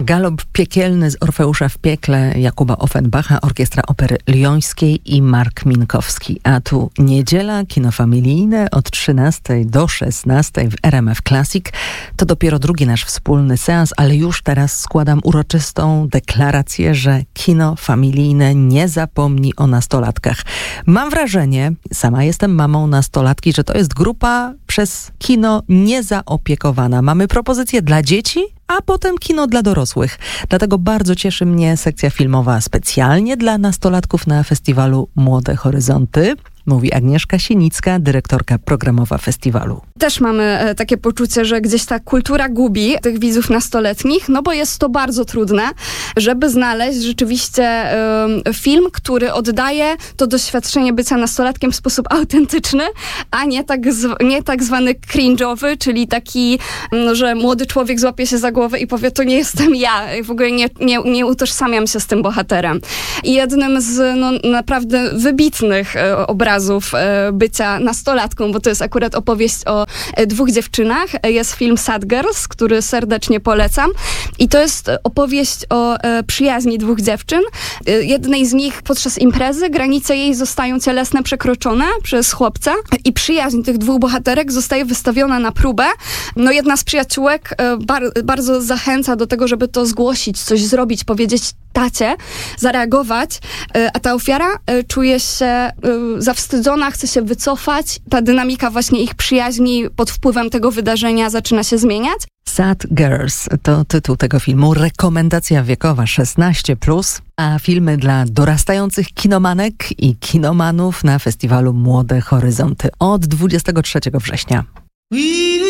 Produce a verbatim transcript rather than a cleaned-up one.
Galop piekielny z Orfeusza w piekle Jakuba Offenbacha, Orkiestra Opery Lyońskiej i Mark Minkowski. A tu niedziela, kino familijne od trzynastej do szesnastej w R M F Classic. To dopiero drugi nasz wspólny seans, ale już teraz składam uroczystą deklarację, że kino familijne nie zapomni o nastolatkach. Mam wrażenie, sama jestem mamą nastolatki, że to jest grupa przez kino niezaopiekowana. Mamy propozycje dla dzieci, a potem kino dla dorosłych. Dlatego bardzo cieszy mnie sekcja filmowa specjalnie dla nastolatków na festiwalu Młode Horyzonty. Mówi Agnieszka Sienicka, dyrektorka programowa festiwalu. Też mamy e, takie poczucie, że gdzieś ta kultura gubi tych widzów nastoletnich, no bo jest to bardzo trudne, żeby znaleźć rzeczywiście e, film, który oddaje to doświadczenie bycia nastolatkiem w sposób autentyczny, a nie tak, z, nie tak zwany cringe'owy, czyli taki, no, że młody człowiek złapie się za głowę i powie, to nie jestem ja. W ogóle nie, nie, nie utożsamiam się z tym bohaterem. I jednym z no, naprawdę wybitnych e, obrazów bycia nastolatką, bo to jest akurat opowieść o dwóch dziewczynach. Jest film Sad Girls, który serdecznie polecam. I to jest opowieść o przyjaźni dwóch dziewczyn. Jednej z nich podczas imprezy granice jej zostają cielesne przekroczone przez chłopca i przyjaźń tych dwóch bohaterek zostaje wystawiona na próbę. No jedna z przyjaciółek bar- bardzo zachęca do tego, żeby to zgłosić, coś zrobić, powiedzieć tacie, zareagować, a ta ofiara czuje się zawstydzona, chce się wycofać. Ta dynamika właśnie ich przyjaźni pod wpływem tego wydarzenia zaczyna się zmieniać. Sad Girls to tytuł tego filmu, rekomendacja wiekowa szesnaście plus, a filmy dla dorastających kinomanek i kinomanów na festiwalu Młode Horyzonty od dwudziestego trzeciego września.